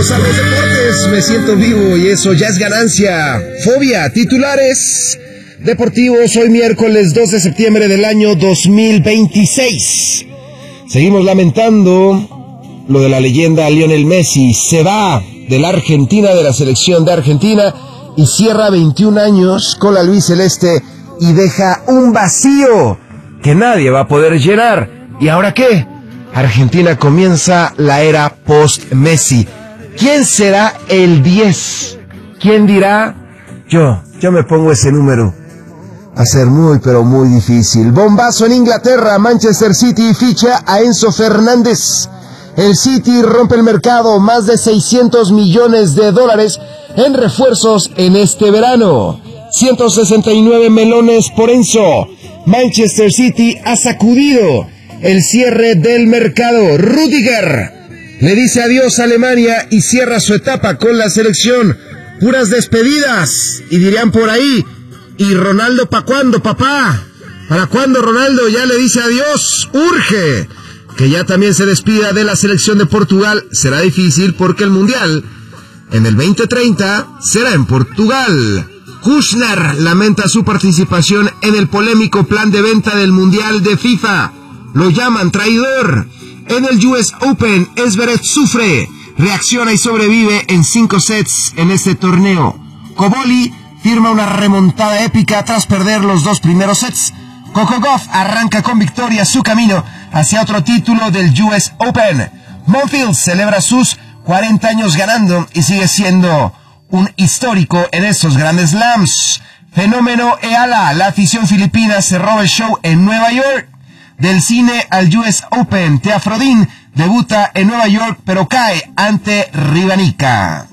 Vamos a los deportes, me siento vivo y eso ya es ganancia. Fobia, titulares deportivos, hoy miércoles 2 de septiembre del año 2026. Seguimos lamentando lo de la leyenda Lionel Messi. Se va de la Argentina, de la selección de Argentina, y cierra 21 años con la albiceleste y deja un vacío que nadie va a poder llenar. ¿Y ahora qué? Argentina comienza la era post-Messi. ¿Quién será el 10? ¿Quién dirá? Yo me pongo ese número. Va a ser muy, pero muy difícil. Bombazo en Inglaterra. Manchester City ficha a Enzo Fernández. El City rompe el mercado. Más de $600 millones en refuerzos en este verano. 169 melones por Enzo. Manchester City ha sacudido el cierre del mercado. Rüdiger le dice adiós a Alemania y cierra su etapa con la selección. Puras despedidas. Y dirían por ahí, ¿y Ronaldo para cuándo, papá? ¿Para cuándo Ronaldo ya le dice adiós? Urge que ya también se despida de la selección de Portugal. Será difícil porque el Mundial en el 2030 será en Portugal. Kushner lamenta su participación en el polémico plan de venta del Mundial de FIFA. Lo llaman traidor. En el US Open, Zverev sufre, reacciona y sobrevive en 5 sets en este torneo. Koboli firma una remontada épica tras perder los 2 primeros sets. Coco Gauff arranca con victoria su camino hacia otro título del US Open. Monfils celebra sus 40 años ganando y sigue siendo un histórico en estos grandes slams. Fenómeno Eala, la afición filipina se roba el show en Nueva York. Del cine al US Open, Teafrodin debuta en Nueva York pero cae ante Rivanica.